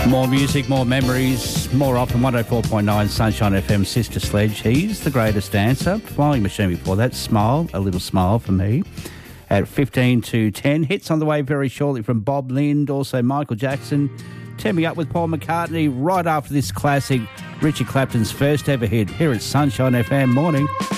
More music, more memories, more often 104.9 Sunshine FM, Sister Sledge. He's the greatest dancer. Flying Machine before that. Smile, a little smile for me. At 15 to 10. Hits on the way very shortly from Bob Lind. Also Michael Jackson teaming up with Paul McCartney right after this classic, Richard Clapton's first ever hit. Here at Sunshine FM. Morning.